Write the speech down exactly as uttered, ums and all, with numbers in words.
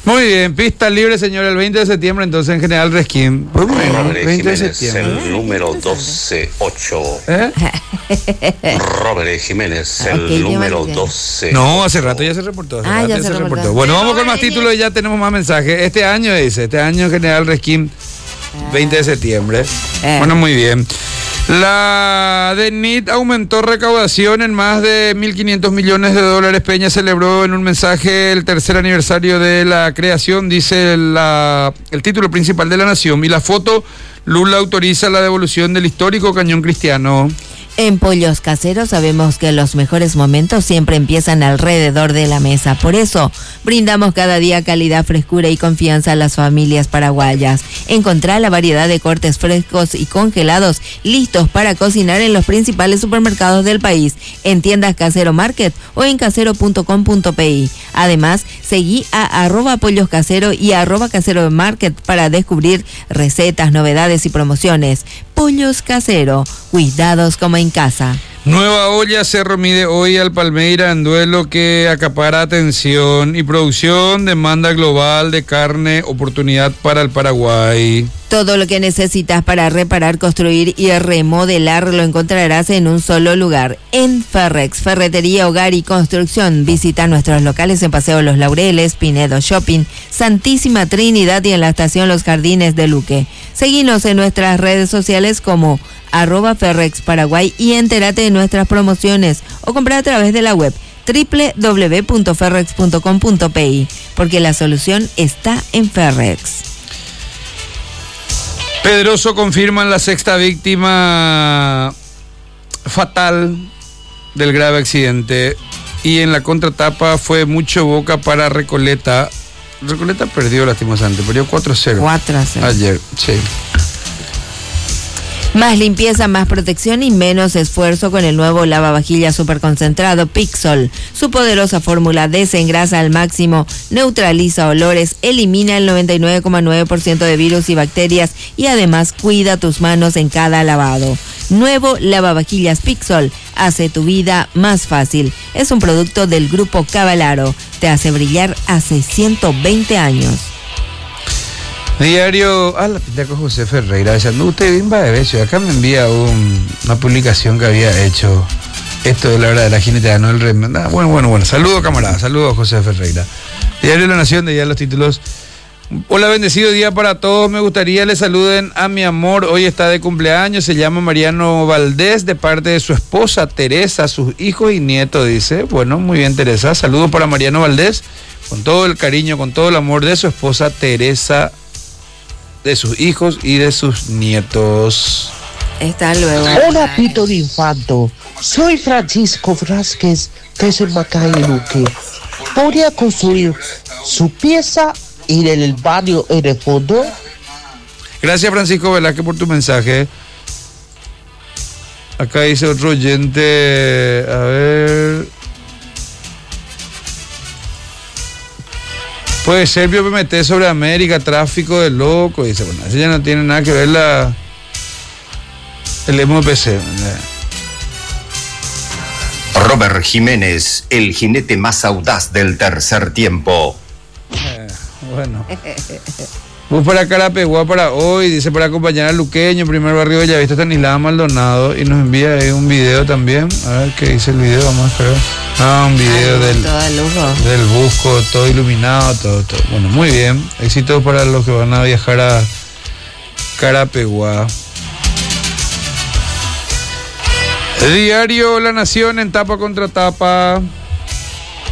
Muy bien, pista libre, señor, el veinte de septiembre, entonces en General Resquín. Pues bueno, Robert veinte de Jiménez, septiembre. el número doce ocho. ¿Eh? Robert Jiménez, el Ok, número qué doce. No, hace rato ya se reportó. Hace Ah, rato ya se reportó. Bueno, vamos con más títulos y ya tenemos más mensajes. Este año dice, este año General Resquín, veinte de septiembre. Eh. Bueno, muy bien. La D N I T aumentó recaudación en más de mil quinientos millones de dólares. Peña celebró en un mensaje el tercer aniversario de la creación, dice la, el título principal de La Nación. Y la foto, Lula autoriza la devolución del histórico cañón cristiano. En Pollos Caseros sabemos que los mejores momentos siempre empiezan alrededor de la mesa. Por eso, brindamos cada día calidad, frescura y confianza a las familias paraguayas. Encontrá la variedad de cortes frescos y congelados listos para cocinar en los principales supermercados del país, en tiendas Casero Market o en casero punto com punto pi. Además, seguí a arroba Pollos Casero y arroba Casero Market para descubrir recetas, novedades y promociones. Pollos Casero, cuidados como en casa. Nueva olla Cerro mide hoy al Palmeira en duelo que acapara atención y producción, demanda global de carne, oportunidad para el Paraguay. Todo lo que necesitas para reparar, construir y remodelar lo encontrarás en un solo lugar. En Ferrex, Ferretería, Hogar y Construcción. Visita nuestros locales en Paseo Los Laureles, Pinedo Shopping, Santísima Trinidad y en la estación Los Jardines de Luque. Seguinos en nuestras redes sociales como arroba Ferrex Paraguay y entérate de nuestras promociones o compra a través de la web doble u doble u doble u punto ferrex punto com punto pi, porque la solución está en Ferrex. Pedroso confirman la sexta víctima fatal del grave accidente. Y en la contratapa fue mucho boca para Recoleta. Recoleta perdió lastimosamente, perdió cuatro cero. cuatro a cero. Ayer, sí. Más limpieza, más protección y menos esfuerzo con el nuevo lavavajillas superconcentrado Pixol. Su poderosa fórmula desengrasa al máximo, neutraliza olores, elimina el noventa y nueve coma nueve por ciento de virus y bacterias y además cuida tus manos en cada lavado. Nuevo lavavajillas Pixol hace tu vida más fácil. Es un producto del grupo Cavalaro. Te hace brillar hace ciento veinte años. Diario, ah, la pinta con José Ferreira, diciendo, usted bien va de beso, acá me envía un, una publicación que había hecho, esto de la hora de la jineta, no el rey. Ah, bueno, bueno, bueno, saludo camarada, saludo a José Ferreira. Diario La Nación, de ya los títulos. Hola, bendecido día para todos, me gustaría le saluden a mi amor, hoy está de cumpleaños, se llama Mariano Valdés, de parte de su esposa Teresa, sus hijos y nietos, dice. Bueno, muy bien Teresa, saludos para Mariano Valdés, con todo el cariño, con todo el amor de su esposa Teresa, de sus hijos y de sus nietos. Hasta luego. Hola, Pito de Infanto. Soy Francisco Vázquez, que es en Macay, Luque. ¿Podría construir su pieza y en el baño en el fondo? Gracias, Francisco Velázquez, por tu mensaje. Acá dice otro oyente, a ver... Puede ser P M T sobre América, tráfico de loco, dice, bueno, eso ya no tiene nada que ver la el M P C. Robert Jiménez, el jinete más audaz del tercer tiempo. Eh, bueno. Bus para Carapeguá para hoy, dice, para acompañar al luqueño, primer barrio de Bellavista, Stanislao Maldonado, y nos envía ahí un video también. A ver qué dice el video, vamos a ver. Ah, un video Ay, del, todo lujo. del busco, todo iluminado, todo, todo. Bueno, muy bien. Éxito para los que van a viajar a Carapeguá. Diario La Nación en tapa contra tapa.